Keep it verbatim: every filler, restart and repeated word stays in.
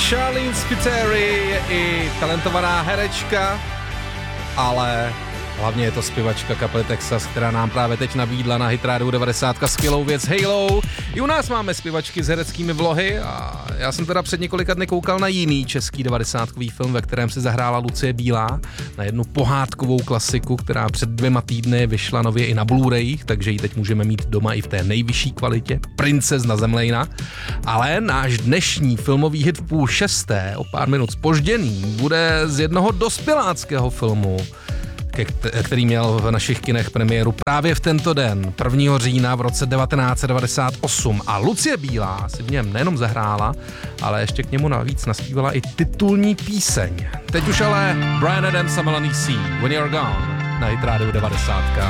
Charlene Spiteri je i talentovaná herečka, ale hlavně je to zpěvačka kapely Texas, která nám právě teď nabídla na Hit Radio devadesát skvělou věc Halo. I u nás máme zpěvačky s hereckými vlohy a já jsem teda před několika dny koukal na jiný český devadesátkový film, ve kterém si zahrála Lucie Bílá, na jednu pohádkovou klasiku, která před dvěma týdny vyšla nově i na Blu-rayích, takže ji teď můžeme mít doma i v té nejvyšší kvalitě, Princezna Zemlejna. Ale náš dnešní filmový hit v půl šesté, o pár minut zpožděný, bude z jednoho dospěláckého filmu, který měl v našich kinech premiéru právě v tento den, prvního října v roce devatenáct set devadesát osm. A Lucie Bílá si v něm nejenom zahrála, ale ještě k němu navíc naspívala i titulní píseň. Teď už ale Bryan Adams a Melanie C. When You're Gone na Hit Radio devadesát.